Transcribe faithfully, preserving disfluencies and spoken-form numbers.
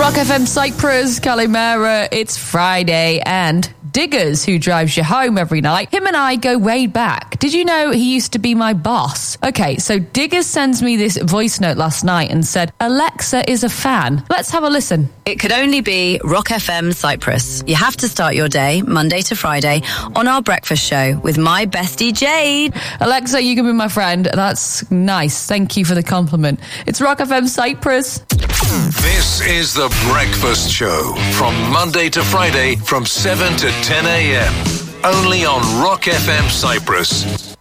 Rock F M Cyprus, Kalimera. It's Friday and Diggers, who drives you home every night, him and I go way back. Did you know he used to be my boss? Okay, so Diggers sends me this voice note last night and said, Alexa is a fan. Let's have a listen. It could only be Rock F M Cyprus. You have to start your day, Monday to Friday, on our breakfast show with my bestie Jade. Alexa, you can be my friend. That's nice. Thank you for the compliment. It's Rock F M Cyprus. This is The Breakfast Show from Monday to Friday from seven to ten a.m. Only on Rock F M Cyprus.